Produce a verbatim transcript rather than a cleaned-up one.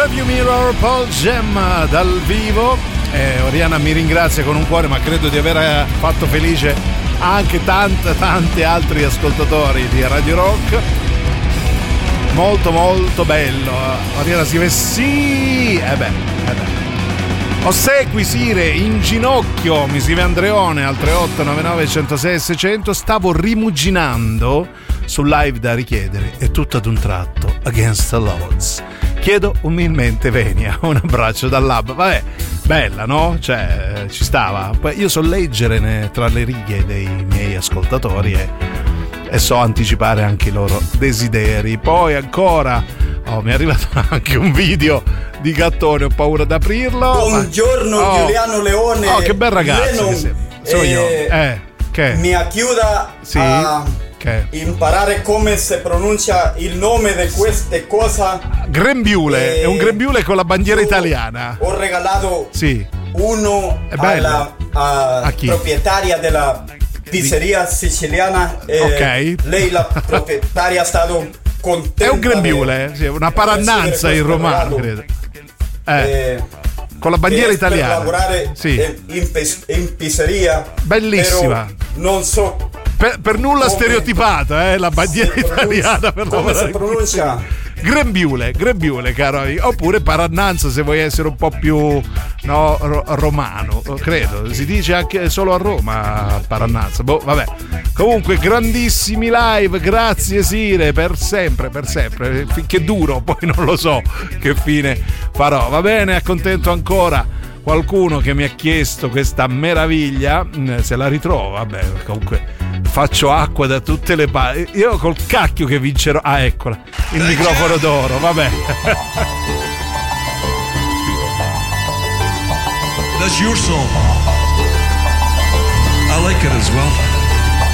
Rearview Mirror, Paul Jam dal vivo. eh, Oriana mi ringrazia con un cuore, ma credo di aver fatto felice anche tante tante altri ascoltatori di Radio Rock. Molto molto bello. Oriana scrive sì. E eh beh, eh beh. Ossequi Sire in ginocchio, mi scrive Andreone al tre otto nove nove uno zero sei sei zero zero. Stavo rimuginando sul live da richiedere e tutto ad un tratto Against the Odds. Chiedo umilmente venia. Un abbraccio dal lab. Vabbè, bella, no? Cioè, ci stava. Poi io so leggere ne, tra le righe dei miei ascoltatori e, e so anticipare anche i loro desideri. Poi ancora, oh, mi è arrivato anche un video di Gattone, ho paura di aprirlo. Buongiorno, oh. Giuliano Leone. Oh, che bel ragazzo Lennon, che sei. Sono eh, io. Eh, che? Mi aiuta sì? a che? imparare come si pronuncia il nome di queste cose. Grembiule, eh, è un grembiule con la bandiera italiana. Ho regalato sì. uno alla a a chi? proprietaria della pizzeria siciliana. Eh, ok. Lei, la proprietaria, è stato contenta. È un grembiule, sì, una parannanza in romano, credo. Eh. Eh, con la bandiera italiana. Per lavorare sì. in, in pizzeria. Bellissima. Non so per, per nulla come stereotipata, eh, la bandiera italiana per come lavorare. Si pronuncia? Grembiule, grembiule, caro amico. Oppure parannanza, se vuoi essere un po' più no, ro- romano, credo. Si dice anche solo a Roma parannanza. Boh, vabbè. Comunque, grandissimi live, grazie Sire, per sempre, per sempre. Finché duro, poi non lo so che fine farò. Va bene, accontento ancora qualcuno che mi ha chiesto questa meraviglia. Se la ritrovo, vabbè, comunque faccio acqua da tutte le parti. Io col cacchio che vincerò. Ah, eccola, il microfono d'oro, vabbè. That's your song. I like it as well.